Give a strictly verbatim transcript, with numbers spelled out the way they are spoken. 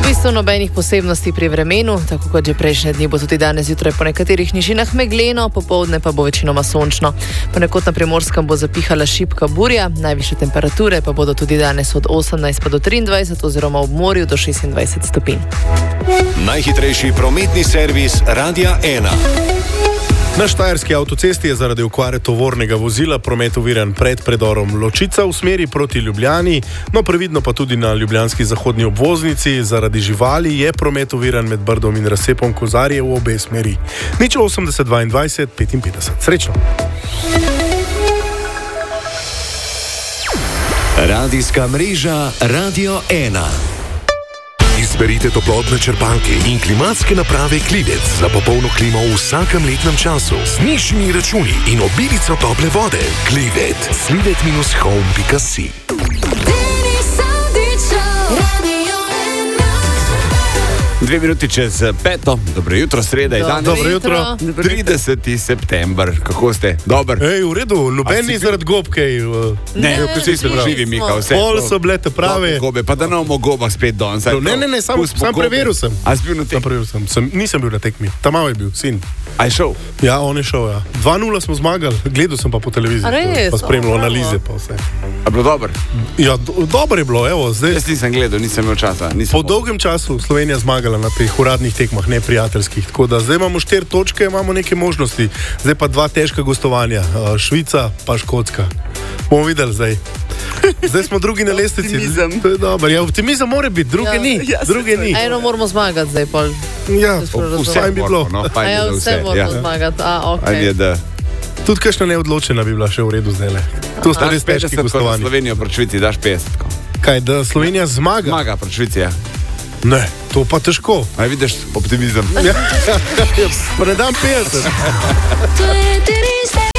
bistvu nobenih posebnosti pri vremenu, tako kot že prejšnje dni bo tudi danes zjutraj po nekaterih nižinah megleno, popoldne pa bo večinoma sončno. Ponekod na Primorskem bo zapihala šibka burja, najvišje temperature pa bodo tudi danes od osemnajst pa do triindvajset oziroma ob morju do šestindvajset stopinj. Najhitrejši prometni servis Radia ena. Na štajerski avtocesti je zaradi okvare tovornega vozila promet oviran pred predorom Ločica v smeri proti Ljubljani, no previdno pa tudi na ljubljanski zahodni obvoznici. Zaradi živali je promet oviran med Brdom in razcepom Kozarje v obe smeri. Nič osemdeset dvaindvajset petinpetdeset. Srečno! Radijska mreža Radio ena. Izberite toplotne črpalke in klimatske naprave Klivec za popolno klimo v vsakem letnem času z nižjimi računi in obilico tople vode. Klivec. slivet dash home pika si. Dve minuti čez peto, dobro jutro, sreda je danes. Dobro jutro. trideseti september, kako ste? Dober. Ej, v redu, noben ni zaradi gobke. Ne, vsi smo živi, Mika, vse. Pol so bile te prave. Gobe, pa da ne bomo gobah spet danes. No, ne, ne, ne, sam, sam preveril sem. A si bil na tekmi? Sam preveril sem. sem. Nisem bil na tekmi. Ta malo je bil, sin. A je šel? Ja, on je šel, ja. dva nula smo zmagali, gledal sem pa po televiziji. A res? Pa spremljal O, bravo. analize pa vse. A bilo dobro? Ja, do, dobro je bilo, evo, zdaj. Jaz nisem gledal, nisem imel časa. Nisem Po dolgem času Slovenija zmagala na teh uradnih tekmah, ne prijateljskih. Tako da zdaj imamo štiri točke, imamo neke možnosti. Zdaj pa dva težka gostovanja, Švica pa Škotska. Bomo videli zdaj. Zdaj smo drugi na lestvici. Optimizem. To je dobro. Ja, optimizem mora biti, druge Ja, ni. ja, druge ni. Eno moramo zmagati zdaj, pol. Ja, Vse fajn bi bilo. No, A fajn je, ja, da vse vse. moramo Ja. zmagati. A, Ajde, okej. da. Tudi kakšna neodločena bi bila še v redu zdaj. To sta res težki petdeset pa na gostovanja. Slovenijo proti Švici, daš petdeset. Kaj, da Slovenija zmaga? Zmaga proti Švici, ja. Ne, to pa težko. A vidiš optimizem. Ja, pa ne dam petdeset.